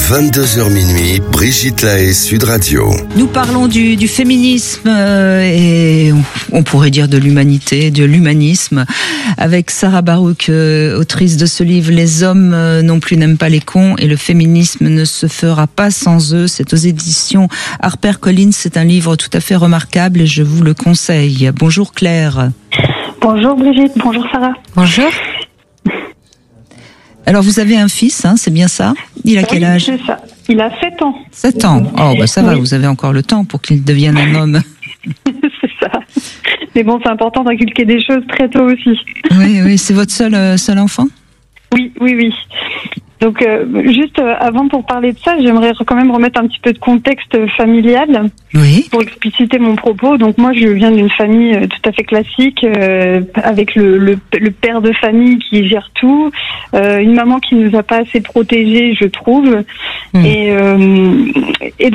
22h minuit, Brigitte Lahaie, Sud Radio. Nous parlons du féminisme et on pourrait dire de l'humanité, de l'humanisme, avec Sarah Barouk, autrice de ce livre « Les hommes non plus n'aiment pas les cons et le féminisme ne se fera pas sans eux ». C'est aux éditions HarperCollins. C'est un livre tout à fait remarquable et je vous le conseille. Bonjour Claire. Bonjour Brigitte, bonjour Sarah. Bonjour. Alors vous avez un fils, hein, c'est bien ça? Il a quel âge? C'est ça. Il a 7 ans. 7 ans. Oh bah ça va, vous avez encore le temps pour qu'il devienne un homme. C'est ça. Mais bon, c'est important d'inculquer des choses très tôt aussi. Oui, c'est votre seul enfant? Oui. Donc, juste avant pour parler de ça, j'aimerais quand même remettre un petit peu de contexte familial pour expliciter mon propos. Donc moi, je viens d'une famille tout à fait classique, avec le père de famille qui gère tout, une maman qui nous a pas assez protégés, je trouve. Et